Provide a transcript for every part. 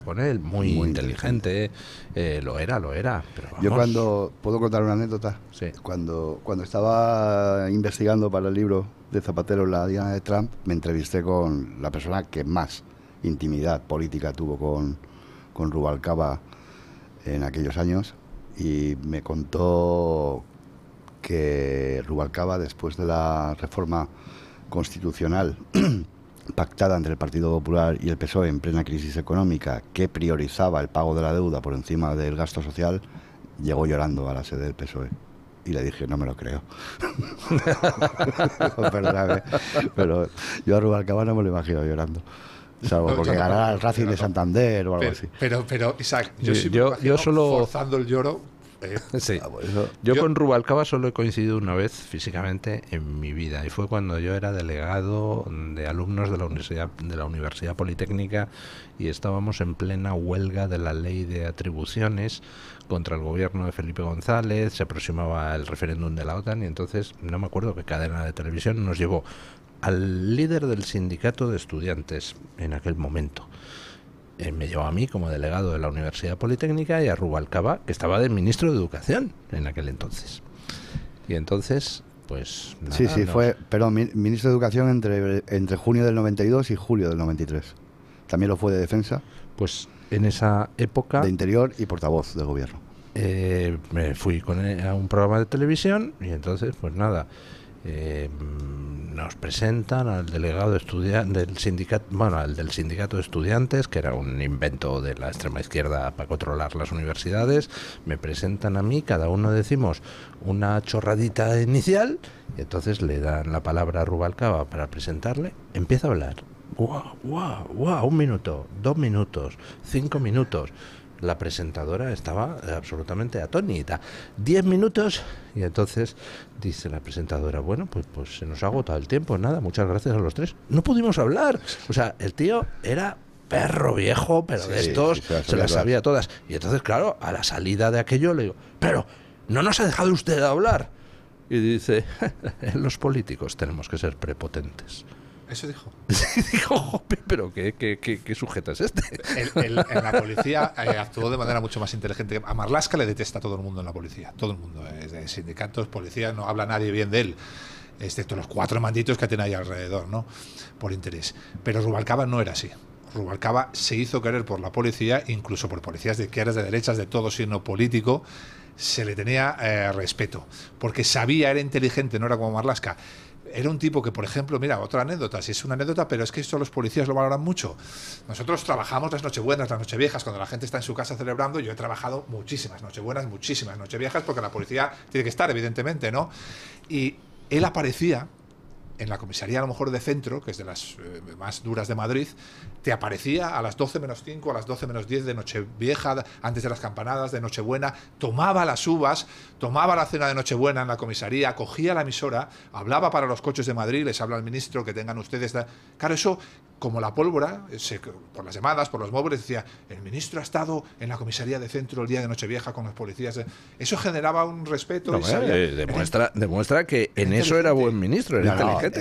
con él, muy inteligente, lo era, pero vamos. Yo cuando, ¿puedo contar una anécdota? Sí. Cuando estaba investigando para el libro de Zapatero, la Diana de Trump, me entrevisté con la persona que más intimidad política tuvo con Rubalcaba en aquellos años, y me contó que Rubalcaba, después de la reforma constitucional pactada entre el Partido Popular y el PSOE en plena crisis económica, que priorizaba el pago de la deuda por encima del gasto social, llegó llorando a la sede del PSOE. Y le dije, no me lo creo. Perdóname, pero yo a Rubalcaba no me lo imagino llorando. Salvo porque ganara el Racing de Santander o algo así. Pero Isaac, yo solo forzando el lloro. Sí. Yo con Rubalcaba solo he coincidido una vez físicamente en mi vida, y fue cuando yo era delegado de alumnos de la Universidad Politécnica, y estábamos en plena huelga de la ley de atribuciones contra el gobierno de Felipe González. Se aproximaba el referéndum de la OTAN, y entonces no me acuerdo qué cadena de televisión nos llevó al líder del sindicato de estudiantes en aquel momento. Me llevó a mí como delegado de la Universidad Politécnica, y a Rubalcaba, que estaba de ministro de Educación en aquel entonces. Y entonces, pues nada, sí, fue, perdón, ministro de Educación entre junio del 92 y julio del 93. También lo fue de Defensa. Pues en esa época... De Interior y portavoz del gobierno. Me fui con él a un programa de televisión, y entonces, pues nada... nos presentan al delegado del sindicato, al del sindicato de estudiantes, que era un invento de la extrema izquierda para controlar las universidades. Me presentan a mí, cada uno decimos una chorradita inicial, y entonces le dan la palabra a Rubalcaba para presentarle. Empieza a hablar, guau, 1 minuto, 2 minutos, 5 minutos. La presentadora estaba absolutamente atónita. 10 minutos, y entonces dice la presentadora, bueno, pues se nos ha agotado el tiempo, nada, muchas gracias a los tres. No pudimos hablar. O sea, el tío era perro viejo, pero de estos se las sabía todas. Y entonces, claro, a la salida de aquello le digo, pero ¿no nos ha dejado usted hablar? Y dice, los políticos tenemos que ser prepotentes. Eso dijo. Dijo, pero ¿qué sujeto es este? En la policía actuó de manera mucho más inteligente. A Marlaska le detesta a todo el mundo en la policía. Todo el mundo. De sindicatos, policía, no habla nadie bien de él, excepto los 4 manditos que tiene ahí alrededor, ¿no? Por interés. Pero Rubalcaba no era así. Rubalcaba se hizo querer por la policía, incluso por policías de izquierdas, de derechas, de todo signo político. Se le tenía respeto, porque sabía, era inteligente, no era como Marlaska. Era un tipo que, por ejemplo, mira, otra anécdota, si es una anécdota, pero es que esto los policías lo valoran mucho. Nosotros trabajamos las nochebuenas, las nocheviejas, cuando la gente está en su casa celebrando. Yo he trabajado muchísimas nochebuenas, muchísimas nocheviejas, porque la policía tiene que estar, evidentemente, ¿no? Y él aparecía en la comisaría, a lo mejor de centro, que es de las más duras de Madrid, te aparecía a las 12 menos 5, a las 12 menos 10 de Nochevieja, antes de las campanadas de Nochebuena, tomaba las uvas, tomaba la cena de Nochebuena en la comisaría, cogía la emisora, hablaba para los coches de Madrid, les habla al ministro, que tengan ustedes... Claro, eso, como la pólvora, por las llamadas, por los móviles, decía, el ministro ha estado en la comisaría de centro el día de Nochevieja con los policías. Eso generaba un respeto. Demuestra que en eso era buen ministro, era inteligente.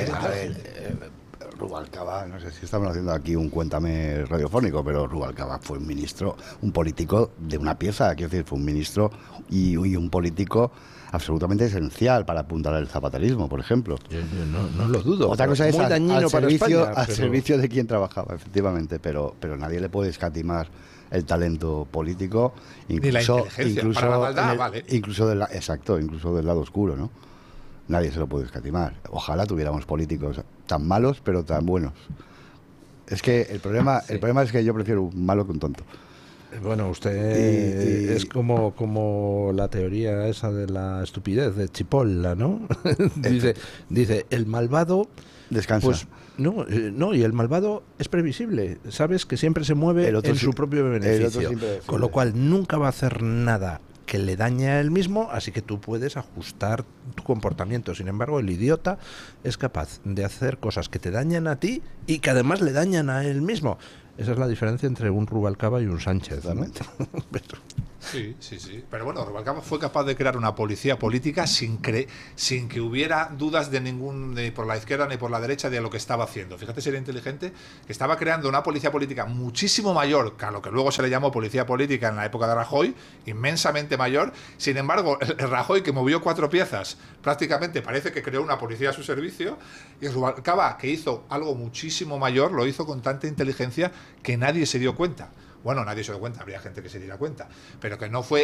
Rubalcaba, no sé si estamos haciendo aquí un cuéntame radiofónico, pero Rubalcaba fue un ministro, un político de una pieza, quiero decir, fue un ministro y un político absolutamente esencial para apuntar al zapaterismo, por ejemplo. Yo no lo dudo. Otra cosa es al servicio de quien trabajaba, efectivamente, pero nadie le puede escatimar el talento político, incluso, ni la inteligencia, para la maldad, vale. Incluso del lado oscuro, ¿no? Nadie se lo puede escatimar. Ojalá tuviéramos políticos tan malos, pero tan buenos. Es que el problema es que yo prefiero un malo que un tonto. Bueno, usted es como la teoría esa de la estupidez de Chipolla, ¿no? dice, el malvado... Descansa. Pues no, y el malvado es previsible. Sabes que siempre se mueve en su propio beneficio. Con lo cual nunca va a hacer nada que le dañe a él mismo, así que tú puedes ajustar tu comportamiento. Sin embargo, el idiota es capaz de hacer cosas que te dañan a ti y que además le dañan a él mismo. Esa es la diferencia entre un Rubalcaba y un Sánchez, ¿no? Sí. Pero bueno, Rubalcaba fue capaz de crear una policía política sin que hubiera dudas de ni por la izquierda ni por la derecha de lo que estaba haciendo. Fíjate si era inteligente, que estaba creando una policía política muchísimo mayor que a lo que luego se le llamó policía política en la época de Rajoy, inmensamente mayor. Sin embargo, el Rajoy, que movió 4 piezas, prácticamente parece que creó una policía a su servicio, y Rubalcaba, que hizo algo muchísimo mayor, lo hizo con tanta inteligencia que nadie se dio cuenta. Bueno, nadie se dio cuenta, habría gente que se diera cuenta, pero que no fue